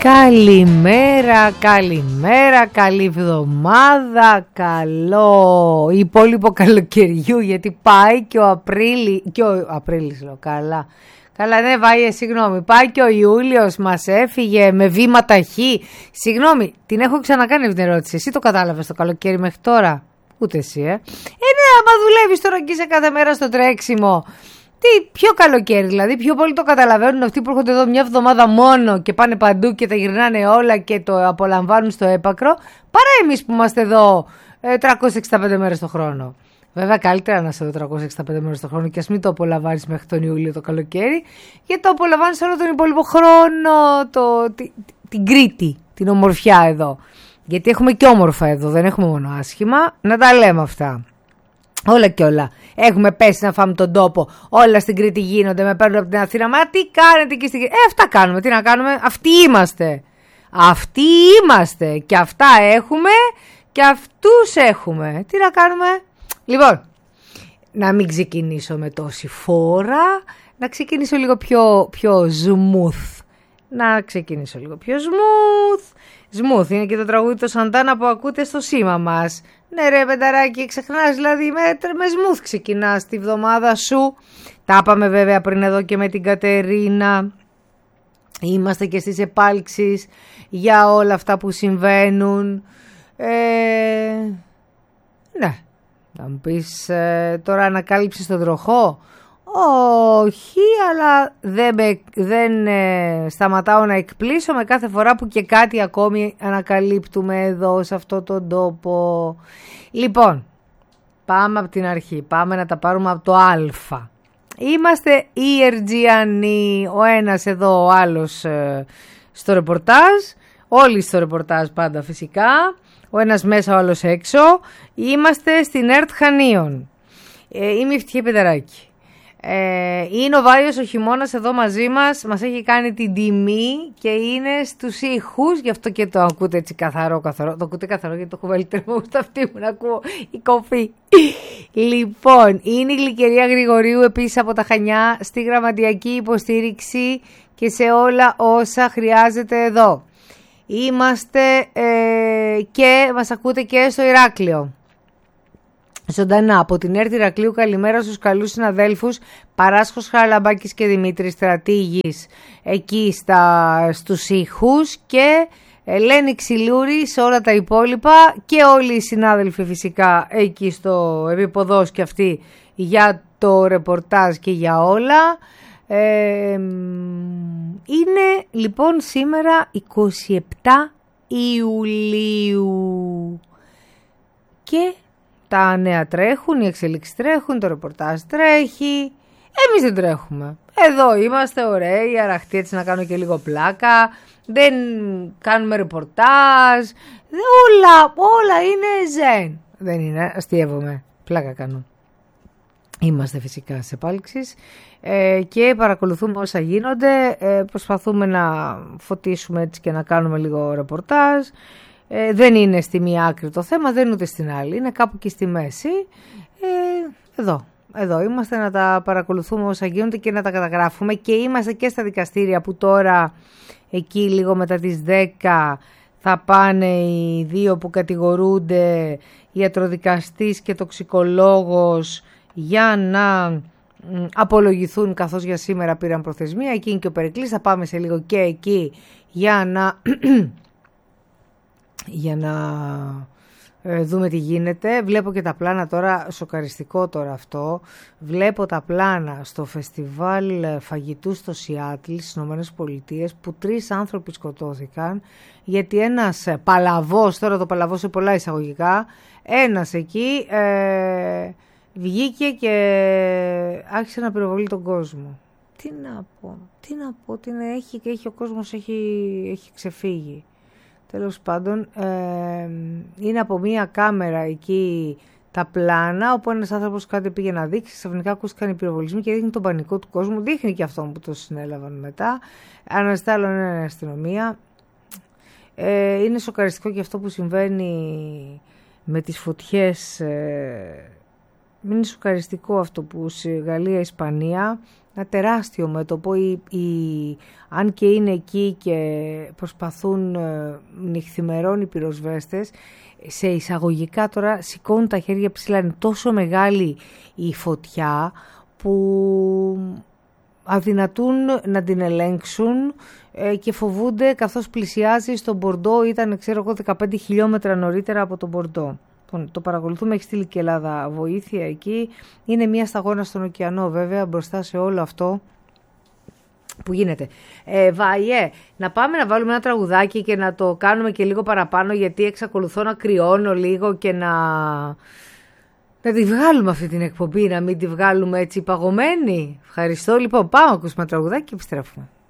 Καλημέρα, καλημέρα, καλή εβδομάδα, καλό υπόλοιπο καλοκαιριού, γιατί πάει και ο Απρίλης λέω, καλά, ναι Βάιε, συγγνώμη, πάει και ο Ιούλιος, μας έφυγε με βήμα ταχύ, συγγνώμη, την έχω ξανακάνει αυτή την ερώτηση, εσύ το κατάλαβες το καλοκαίρι μέχρι τώρα? Ούτε εσύ, ναι, άμα δουλεύεις τώρα και είσαι κάθε μέρα στο τρέξιμο. Τι πιο καλοκαίρι, δηλαδή πιο πολύ το καταλαβαίνουν αυτοί που έρχονται εδώ μια εβδομάδα μόνο και πάνε παντού και τα γυρνάνε όλα και το απολαμβάνουν στο έπακρο, παρά εμείς που είμαστε εδώ 365 μέρες το χρόνο. Βέβαια καλύτερα να είσαι εδώ 365 μέρες το χρόνο και ας μην το απολαμβάνεις μέχρι τον Ιούλιο το καλοκαίρι, γιατί το απολαμβάνεις όλο τον υπόλοιπο χρόνο, την Κρήτη, την ομορφιά εδώ. Γιατί έχουμε και όμορφα εδώ, δεν έχουμε μόνο άσχημα, να τα λέμε αυτά. Όλα και όλα. Έχουμε πέσει να φάμε τον τόπο. Όλα στην Κρήτη γίνονται. Με παίρνουν από την Αθήνα. Μα τι κάνετε εκεί στην Κρήτη? Αυτά κάνουμε. Τι να κάνουμε? Αυτοί είμαστε. Αυτοί είμαστε. Και αυτά έχουμε. Και αυτούς έχουμε. Τι να κάνουμε? Λοιπόν, να μην ξεκινήσω με τόση φόρα. Να ξεκινήσω λίγο πιο smooth. Smooth είναι και το τραγούδι του Σαντάνα που ακούτε στο σήμα μας. Ναι ρε πενταράκι, ξεχνάς δηλαδή με smooth ξεκινάς τη βδομάδα σου. Τα είπαμε βέβαια πριν εδώ και με την Κατερίνα. Είμαστε και στις επάλξεις για όλα αυτά που συμβαίνουν. Ναι, θα μου πεις τώρα ανακάλυψες τον τροχό? Όχι, αλλά δεν σταματάω να εκπλήσωμαι κάθε φορά που και κάτι ακόμη ανακαλύπτουμε εδώ σε αυτό τον τόπο. Λοιπόν, πάμε από την αρχή, πάμε να τα πάρουμε από το Α. Είμαστε οι Ερτζιανοί, ο ένας εδώ, ο άλλος στο ρεπορτάζ, όλοι στο ρεπορτάζ πάντα φυσικά, ο ένας μέσα, ο άλλος έξω. Είμαστε στην ΕΡΤ Χανίων. Είμαι η Ευτυχία Πεδαράκη. Είναι ο Βάιος ο χειμώνας εδώ μαζί μας έχει κάνει την τιμή και είναι στους ήχους, γι' αυτό και το ακούτε έτσι καθαρό, το ακούτε καθαρό γιατί το έχω βάλει τέρμα στα αυτή μου να ακούω η κοφή. Λοιπόν, είναι η Γλυκερία Γρηγορίου επίσης από τα Χανιά στη γραμματιακή υποστήριξη και σε όλα όσα χρειάζεται εδώ. Είμαστε και μας ακούτε και στο Ηράκλειο. Ζωντανά από την ΕΡΤ Ηρακλείου, καλημέρα στους καλούς συναδέλφους Παράσχος Χαραλαμπάκης και Δημήτρης Στρατήγης εκεί στους ήχους και Ελένη Ξυλούρη σε όλα τα υπόλοιπα και όλοι οι συνάδελφοι φυσικά εκεί στο επίποδος και αυτοί για το ρεπορτάζ και για όλα. Είναι λοιπόν σήμερα 27 Ιουλίου και τα νέα τρέχουν, οι εξελίξεις τρέχουν, το ρεπορτάζ τρέχει. Εμείς δεν τρέχουμε. Εδώ είμαστε ωραίοι, αραχτοί έτσι να κάνω και λίγο πλάκα. Δεν κάνουμε ρεπορτάζ. Όλα είναι ζεν. Δεν είναι, αστείευομαι. Πλάκα κάνω. Είμαστε φυσικά σε επάλξεις και παρακολουθούμε όσα γίνονται. Προσπαθούμε να φωτίσουμε έτσι και να κάνουμε λίγο ρεπορτάζ. Δεν είναι στη μία άκρη το θέμα, δεν είναι ούτε στην άλλη, είναι κάπου και στη μέση. Εδώ είμαστε να τα παρακολουθούμε όσα γίνονται και να τα καταγράφουμε και είμαστε και στα δικαστήρια που τώρα εκεί λίγο μετά τις 10 θα πάνε οι δύο που κατηγορούνται, ιατροδικαστής και τοξικολόγος, για να απολογηθούν καθώς για σήμερα πήραν προθεσμία. Εκεί είναι και ο Περικλής, θα πάμε σε λίγο και εκεί για να δούμε τι γίνεται. Βλέπω και τα πλάνα τώρα, σοκαριστικό τώρα αυτό, βλέπω τα πλάνα στο φεστιβάλ φαγητού στο Σιάτλ στις ΗΠΑ που 3 άνθρωποι σκοτώθηκαν γιατί ένας παλαβός, τώρα το παλαβός σε πολλά εισαγωγικά, ένας εκεί βγήκε και άρχισε να πυροβολεί τον κόσμο. Τι να πω, έχει ο κόσμος έχει ξεφύγει. Τέλος πάντων, είναι από μία κάμερα εκεί τα πλάνα, όπου ένας άνθρωπος κάτι πήγε να δείξει, ξαφνικά ακούστηκαν οι πυροβολισμοί και δείχνει τον πανικό του κόσμου, δείχνει και αυτόν που το συνέλαβαν μετά. Αναζητά άλλον ένα αστυνομία. Είναι σοκαριστικό και αυτό που συμβαίνει με τις φωτιές είναι σοκαριστικό αυτό που στη Γαλλία-Ισπανία, ένα τεράστιο μέτωπο, αν και είναι εκεί και προσπαθούν νυχθημερών οι πυροσβέστες, σε εισαγωγικά τώρα σηκώνουν τα χέρια ψηλά, είναι τόσο μεγάλη η φωτιά που αδυνατούν να την ελέγξουν και φοβούνται καθώς πλησιάζει στον Μπορντό, ήταν ξέρω εγώ 15 χιλιόμετρα νωρίτερα από τον Μπορντό. Το παρακολουθούμε, έχει στείλει και η Ελλάδα βοήθεια εκεί. Είναι μια σταγόνα στον ωκεανό βέβαια μπροστά σε όλο αυτό που γίνεται. Βάιε, να πάμε να βάλουμε ένα τραγουδάκι και να το κάνουμε και λίγο παραπάνω, γιατί εξακολουθώ να κρυώνω λίγο και να τη βγάλουμε αυτή την εκπομπή, να μην τη βγάλουμε έτσι παγωμένη. Ευχαριστώ. Λοιπόν, πάμε να ακούσουμε ένα τραγουδάκι και επιστρέφουμε.